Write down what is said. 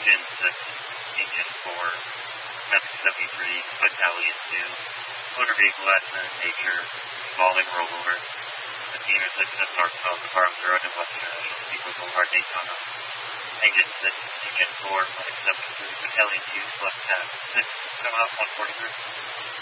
Engine 6, Engine 4, Metric 73, Battalion 2, Motor Vehicle Accident of Nature, Involving Rollover, Athena 6 at Northwell, Department of Road and Western National Secret Boulevard, Daytona. Engine 6, Engine 4, Medic 73, Battalion 2, Select Task 6, come out 143.